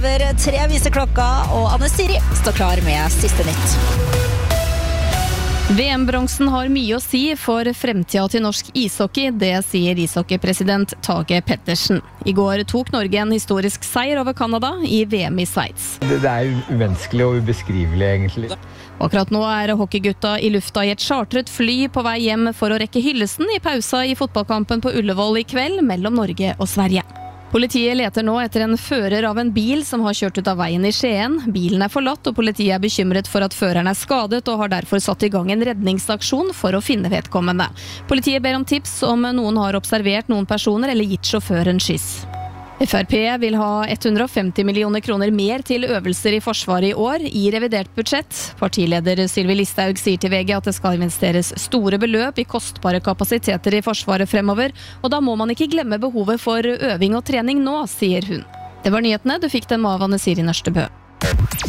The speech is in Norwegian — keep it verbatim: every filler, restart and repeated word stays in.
over tre viser klokka, og Anne Siri står klar med siste nytt. V M-bronsen har mye å si for fremtiden til norsk ishockey, det sier ishockeypresident Tage Pettersen. I går tok Norge en historisk seier over Kanada i V M i Sveits. Det er umenneskelig og ubeskrivelig egentlig. Akkurat nå er hockeygutta i lufta i et chartret fly på vei hjem for å rekke hyllesten i pausa i fotballkampen på Ullevål i kveld mellom Norge og Sverige. Politiet leter nå etter en fører av en bil som har kjørt ut av veien i Skien. Bilen er forlatt, og politiet er bekymret for at føreren er skadet og har derfor satt i gang en redningsaksjon for å finne vedkommende. Politiet ber om tips om noen har observert noen personer eller gitt sjåføren skyss. F R P vil ha hundre og femti millioner kroner mer til øvelser i Forsvaret i år i revidert budsjett. Partileder Sylvi Listhaug sier til V G at det skal investeres store beløp i kostbare kapasiteter i Forsvaret fremover, og da må man ikke glemme behovet for øving og trening nå, sier hun. Det var nyhetene, du fikk dem av Anne Siri Nørstebø.